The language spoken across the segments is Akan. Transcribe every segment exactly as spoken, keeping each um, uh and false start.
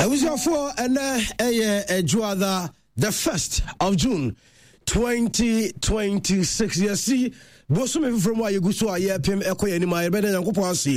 I was here for and a Juada the first of June twenty twenty-six. You see, Bosum from why you go so a year Pim Eko any my better than Kupasi.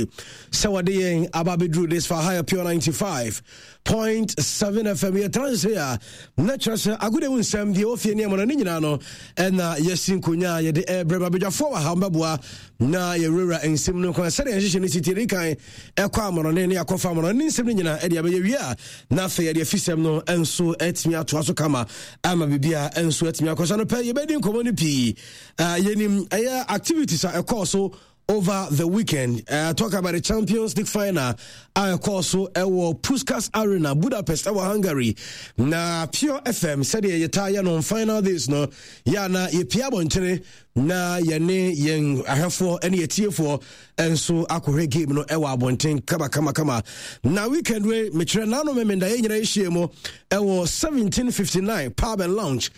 Sawadi Ababi drew this for higher pure ninety-five point seven F M. You're trying to say, Natural, I couldn't send the Ophinia Monaninano and Yesin Kunya, the air Brababija for Hambabua, Na Yerura and Simon Concerning City Rikai, Equam on any Aquafam on Ninsimina, Edia Bavia, Nafe, the Fisem, and so Etmia to Asokama, Amabibia, and so Etmia Cosano Pay, Bedding Community, Yenim, activities are also over the weekend. Uh, talk about the Champions League final. I also our Puskas Arena, Budapest, our Hungary. Na Pure F M said ye yetaya no final days no. Ya na ye pia bonchene na ye ne yen ahafo ene yetie for enso akohwe game no ewa abonten kama kama kama. Na weekend we metre na no memenda ye nyina ehie mo ewo seventeen fifty-nine pub and lounge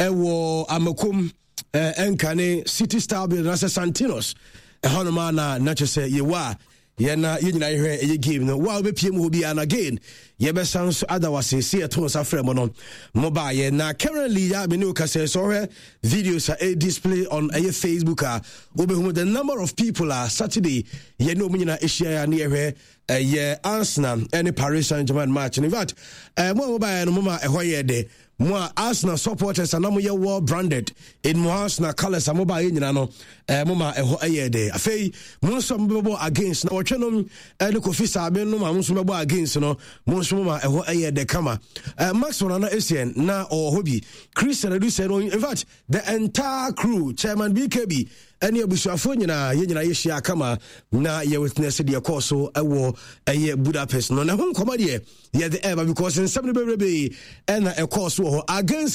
ewo Amakum uh, Enkane City Star Building as Santinos. Honoma na nacho say ye wa ye na ye nyina hwe ye game no wa be piem obi an again ye be sans otherwise see to sa frem no mobile ye na currently ya me no ka say so videos are display on a Facebook a obi hu the number of people are Saturday ye no nyina ehia na ye hwe ye Arsenal and Paris Saint-Germain match in fact eh mo mobile no mama ehwo ye de Moi Arsenal supporters and amoye well branded in mo Arsenal colors amoba nyina no eh mama eho ayede afei mo so mbebo against na otwenom eh ne Kofi Sabe no ma mo so mbebo against no mo so mama eho ayede kama eh Maxwell na Essien na or hobby Christian Edu said in fact the entire crew chairman B K B any abusuafo nyina ye nyina ye hia kama na ye witness the course so ewo eye Budapest no na hon koma de ye the ever because in seven bebrebe and a course wo against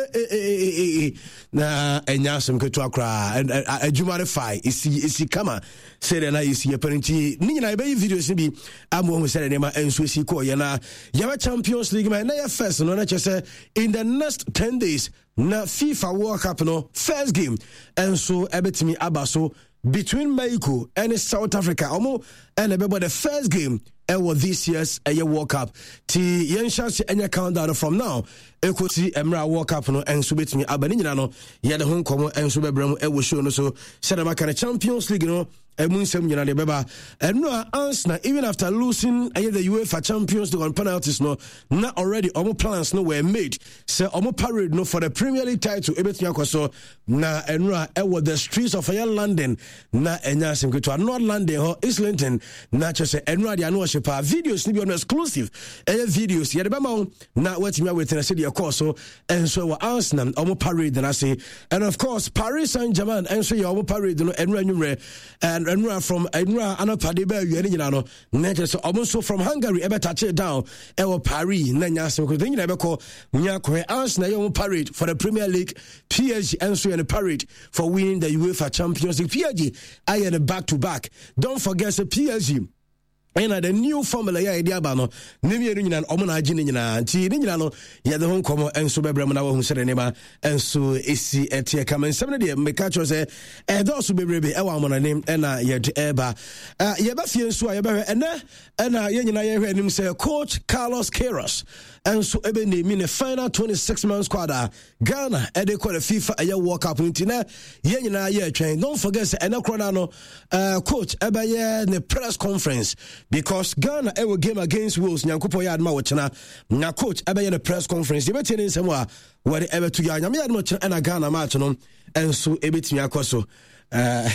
the na enyasem ketu akra adwuma fai isi isi kama say na isi ye parenti ni nyina be videos bi amo hu say na enso isi ko ye na ye Champions League man na ye first no na say in the next ten days na FIFA World Cup no first game and so ebetimi abaso between Mexico and South Africa omo and about the first game ever this year's a year World Cup ti yensha any countdown from now ekoti emra World Cup no and so betimi abani nyina no ye de ho nkomo and so bebrem e wo show no so said am kind Champions League no emunsem nyina de beba and no Arsenal even after losing uh, the UEFA Champions League on penalties no not already omo plans no were made say omo parade no for the Premier League title ebetumi akoso na enra e wo the streets of London na enyasem keto North London ho Islington na chose enra de ano shepa videos ni bi on exclusive eh videos ye de bema na watimi awetena say the course so and so wa Arsenal omo parade na say and of course Paris Saint-Germain and so your omo parade no enra nwumre and Enra from Enra Anapade be you nyina no na so almost from Hungary e be touch it down e wo Paris na nya so ko nyina be ko nya ko Arsenal you parade for the Premier League P S G and so in the parade for winning the UEFA Champions League P S G I had a back to back don't forget the P S G and the new formula ya idea ba no nemi enu nyina omo na agi ni nyina nti ni nyina no ya de ho nkomo enso bebrem na wo hu sere nema enso esi etie kama nsem ne de meka cho se e do so bebrebe e wa amona nem e na ye de eba ye ba fie enso a ye ba hwe ene e na ye nyina ye hwe anim se coach Carlos Queiroz enso ebe nemi ne final twenty-six man squad a Ghana e de ko the FIFA a ye World Cup nti na ye nyina ye atwen don't forget se ene krona no uh, coach ebe ye ne press conference because Ghana ever game against Wales nyankopo ya adma wochena na coach ebe the press conference ebe tene nsem a where ever to ya nyame ya adma wochena na Ghana match no enso ebetimi akoso uh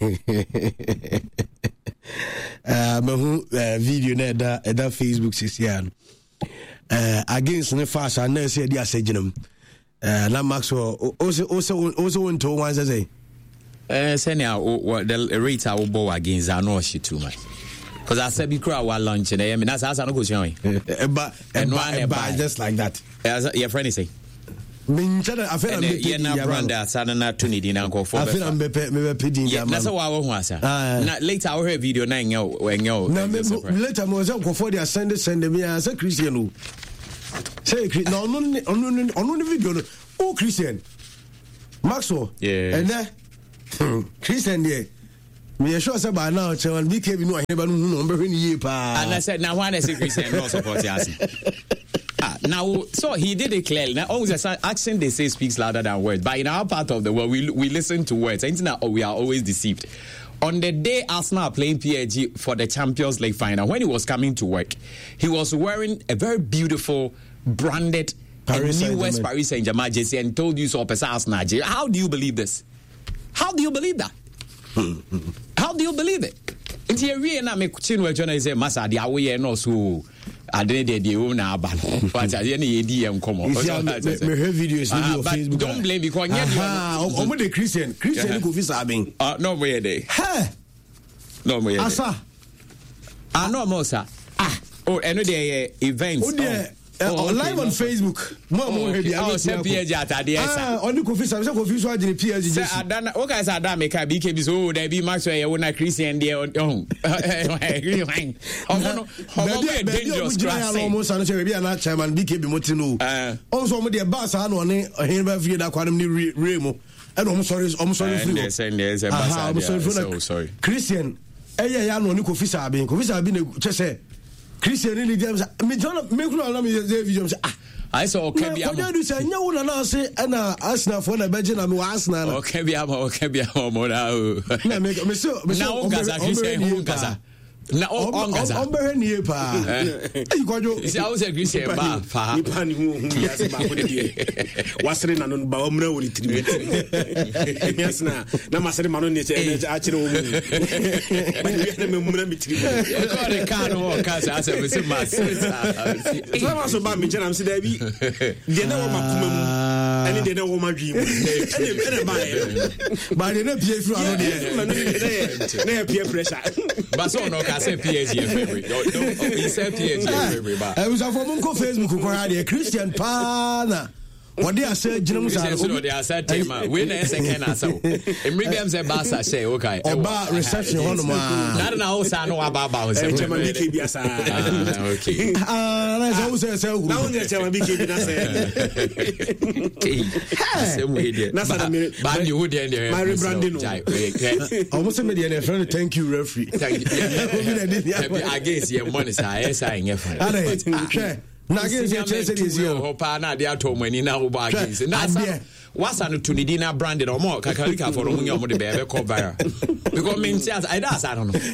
uh mahu video na da da Facebook sisian uh against ne fast and na say dia seginum uh na Maxwell also also also into one say eh senior the rate I will bow against I know she too much. Because I said, be crowd while lunching. I mean, that's how I go showing. But just like that. Your friend is saying. I feel I'm not brother, son, not to need in uncle for. I feel I'm pidging. That's how I was. Later, I will hear video nine when you later, Mozambique for the send send me as a Christian. Say, no, no, no, on the video. Oh, Christian Maxwell. Yeah. And then Christian, yeah. Me sure say by now Chairman B K B no aheba no no mbe hwe ye pa. And I said now why I say Christian no support us. Ah, now so he did it clearly. Now always action they say speaks louder than words. But in our part of the world we we listen to words. And now we are always deceived. On the day Arsenal playing P S G for the Champions League final, when he was coming to work, he was wearing a very beautiful branded Paris and newest Paris Saint-Germain jersey and told you so Arsenal. How do you believe this? How do you believe that? How do you believe it? It's a real name. Chinwe John say Masa the away no so I didn't the own about but I didn't D M come on. Me her videos video Facebook. Don't blame me because ah omo the Christian Christian go fit sabin. Ah no way dey. Hey. No way. Asa. Ah no more sir. Ah oh eno the events. Uh, oh, okay, live on no, Facebook. Mo mo he dia. Oh, say P S G atade esa. Ah, oni Kofi say Kofi so agene P S G. Say Adana, o guys Adana make B K B so there be Maxwell you na Christian there on. Oh. Omo no, omo be dangerous class. Omo say no say be na chairman B K B motino. Eh. Also omo the boss ha no ne ohen ba fie da kwanum ni re mo. And omo sorry, omo sorry free. Yes, yes, yes. So sorry. Christian, eh ya no ni Kofi Sabi. Kofi Sabi ne che say Christian ni James me John me kunu ala me video say ah I saw okay bi am. Ko do say nya wona na say na Arsenal for na beje na me wa Arsenal na. Okay bi am okay bi am mo na o. Na me me so me so on Gaza Christian on Gaza. Na on Gaza. On be nie pa. E ko jo. Isi awu say Christian ba fa. Ni pa ni hu hu ya se ba ko de. Wasere na no ba omra wori tribute. Yes na na masere ma no ne che a kire wo mu. Ba ni na me omra mi tribute. Ko de ka no wo ka sa se me se mas. So ma so ba mi je na me se da bi. De na wo ma kuma mu. Ani de na wo ma dwi mu. Ani ene ba e. Ba de na pie fru ano de. Na pie pressure. Ba so no I say P S G every. He said P S G every. I was on Facebook ko ha de Christian Pana. What they are saying, Jim Musa. So they are saying, "Tema, we na second answer." Maybe say Barca say, "Okay." Oba reception one man. That na also no about about. Chairman B K B asa. Okay. Ah, na so say say. Na only Chairman B K B na say. Same way there. Na sa me. Ban you there there. My rebranding. Almost me there friend thank you referee. Thank you. Against your money say say in fine. Okay. Na against your Chelsea is here. Hopa na dia to money na wo ba against. Na wasa no tunidi na branded or more kakalika for omo nyomo de be ko viral. Because me say I that's I don't know.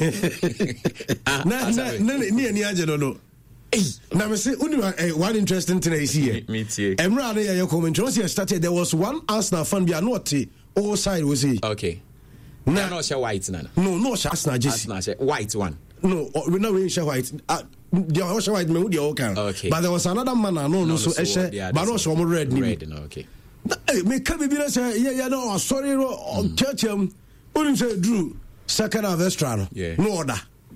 Na na ni ni age no no. Now, me say, one interesting thing I see here. Me too. Emra, your comment. Once you started, there was one Arsenal fan. We are not all side was he. Okay. No, no, she white, nana. No, no, she Arsenal just white one. No, we not really share white. The Osha white me with the okay. Okay. But there was another man. No, no, so Eshe, but also more red. Red, no, okay. Me come be say, yeah, yeah, no, sorry, no, church him. Only say Drew second of extra. Yeah. No order.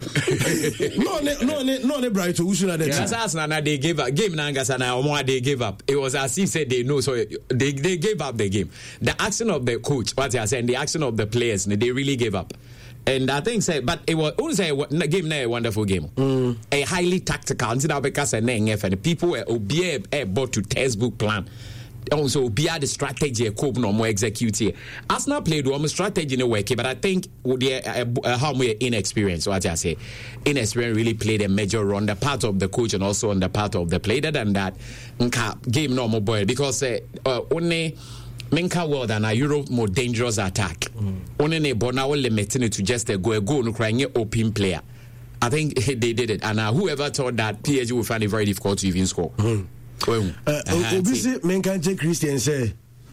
no, no, no, no, no, bright. We should have that. That's Arsenal. They gave up. Game Nangasa na Omo they gave up. It was as if said they know, so they they gave up the game. The action of the coach, what they are saying, the action of the players, they really gave up. And I think say, but it was only say a game, a wonderful game, mm. a highly tactical. Because and people were obey able to textbook plan. Also, be the strategy, cope no more execute here. Arsenal played one strategy in a way, but I think the uh, how we inexperienced. What I say, inexperienced really played a major role on the part of the coach and also on the part of the player. Than that, game no more boy because uh, uh, only. Menka world and a Europe more dangerous attack. Mm. Only ne bona will limit it to just a go a go no crying open player. I think they did it, and uh, whoever thought that P S G would find it very difficult to even score. Mm. Well, uh, obviously, Menka Christian say.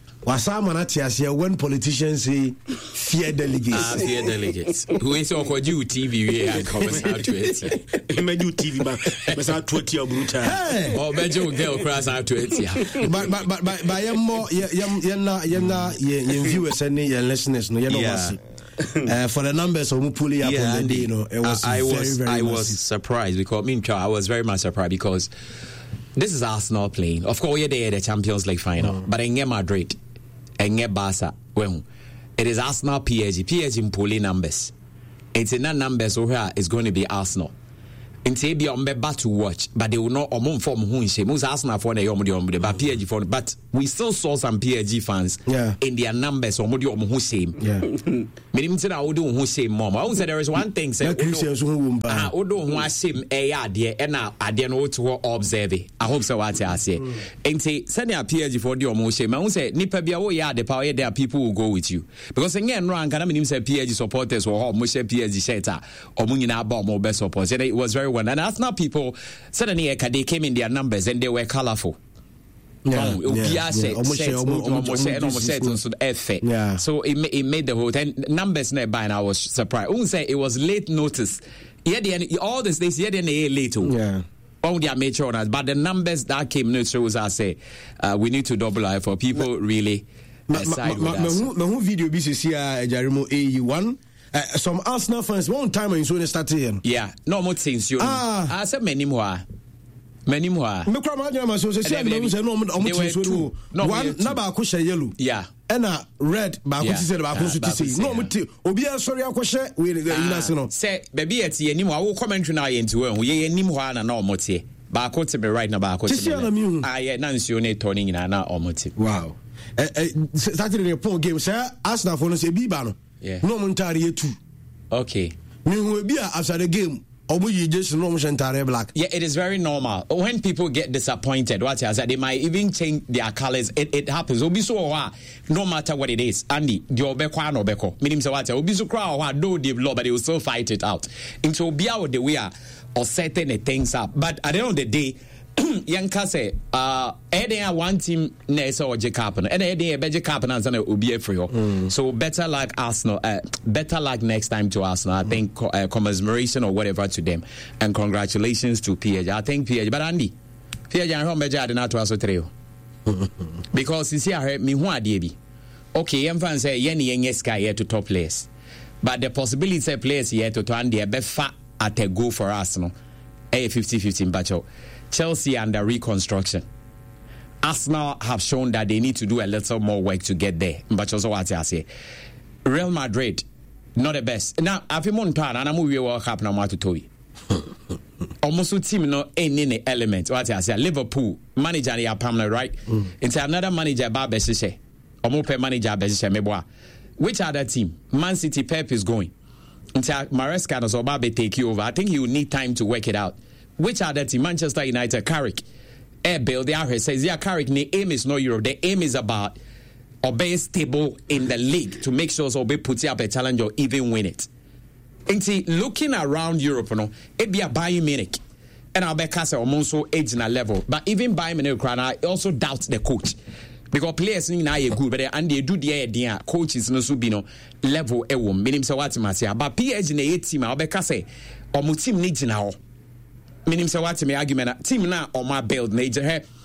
When politicians say fear delegates. Ah, fear delegates. Who is all called you T V and comes out to it. I do T V, but I'm twenty or brutal. Oh, Benjo girl cross out to it. But but but but by your more yam yam yam viewers and your listeners, no, you know uh, for the numbers of Mupuli up yeah, on the day, you know, it was I, I very, was very I massive. was surprised because me I was very much surprised because this is Arsenal playing. Of course, yeah, they had the Champions League final, mm. but in Madrid. And get Barca. Well, it is Arsenal P S G. P S G in Poli numbers. It's in that numbers over here is going to be Arsenal. Nti be on back to watch, but they will not omon form who shame. Most Arsenal for the omodi but P S G for but we still saw some P S G fans yeah. in their numbers omodi om who shame. Yeah. Meaning say I would do who shame mom. I would say there is one thing say ah odo who shame eh ya de e na ade no to observe. I hope so what I say. Nti send your P S G for the om shame. I would say nipa bia wo ya the power there people will go with you. Because again no anka na meaning say P S G supporters or mo share P S G shirt ah omo nyina ba mo best support. It was very well. And Arsenal people suddenly they came in their numbers and they were colorful. Yeah, yeah, yeah. Yeah. So it, it made the whole thing. Numbers nearby, and I was surprised. I won't say it was late notice. Yeah, the, all this days, yeah, they late. Yeah. Oh, they are made sure that, but the numbers that came no shows I say uh, we need to double eye for people really uh, side with us. My video B C C Jarimo A E one. Uh, some Arsenal fans one time in so started here. Yeah, no more things you. Ah, I said many more. Many more. Me kwa majina ma so say no mo say no mo things so one na ba ko yellow. Yeah. And a red ba ko say ba ko so say no mo ti obi an sorry akoshe we ina se no. Say baby eti anim wa wo commentary na yenti we ye anim ho na na omote. Ba ko te me right na ba ko te. Ah yeah, na nsuo ne turning na na omote. Wow. Eh eh Saturday report game say Arsenal for no say bi ba no. Yeah. No montari too. Okay. Me who be after the game. Black. Yeah, it is very normal. When people get disappointed, what I said, they might even change their colors. It, it happens. Obi so no matter what it is. Andy, the obeko no beko. Meaning so what? Obi so cry do the law, but they will still fight it out. Into be out the way or setting things up. But at the end of the day, Yanka say, uh, Eddie one team Nessa or Jacob, and Eddie Jacob and Azana will be free. So better like Arsenal, uh, better luck next time to Arsenal. I think uh, commemoration or whatever to them, and congratulations to P S G. I think P S G, but Andy, P S G and Home Beja did not to us trio because you see, I heard me who are D. Okay, I'm fan say Yenny and Yeska here to top players, but the possibility of players here to turn their best fat at a go for Arsenal, a fifty fifty battle. Chelsea under reconstruction. Arsenal have shown that they need to do a little more work to get there. But also what I say, Real Madrid, not the best. Now, I've been on and I'm moving World Cup now to toy. Almost team no any element. What I say, Liverpool manager they are permanent, right? Mm. Into another manager, Bob Besishe, or more manager Besishe Meboa. Which other team? Man City Pep is going. Until Maresca or Zobabe take you over. I think you need time to work it out. Which other team? Manchester United, Carrick. Air Bill, the R says, yeah, Carrick, the aim is not Europe. The aim is about obey stable in the league to make sure so be put up a challenge or even win it. And see, looking around Europe, you know, it be a Bayern Munich. And I'll be cast on also age na level. But even Bayern Munich, I also doubt the coach. Because players in are good, but and they do the idea coaches no so be no level e wo. Meaning so what I say. But P S G na eight team, I'll be cast or team needs now. Meaning so what me argument team na on my build major